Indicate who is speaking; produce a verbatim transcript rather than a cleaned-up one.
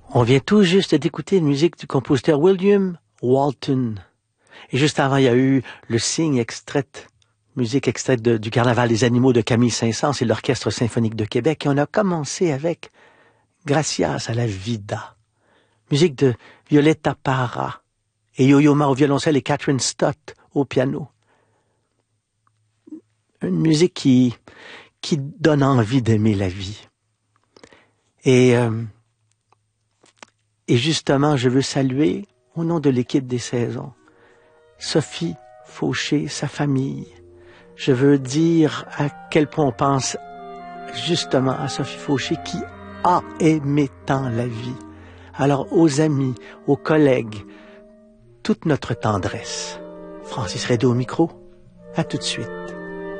Speaker 1: On vient tout juste d'écouter une musique du compositeur William Walton. Et juste avant, il y a eu le signe extraite, musique extraite de, du Carnaval des animaux de Camille Saint-Saëns et l'Orchestre symphonique de Québec. Et on a commencé avec Gracias a la vida, musique de Violeta Parra et Yo-Yo Ma au violoncelle et Catherine Stott au piano. Une musique qui, qui donne envie d'aimer la vie. Et, euh, et justement, je veux saluer, au nom de l'équipe des saisons, Sophie Fauché, sa famille. Je veux dire à quel point on pense justement à Sophie Fauché qui a aimé tant la vie. Alors aux amis, aux collègues, toute notre tendresse. Francis Redé au micro, à tout de suite.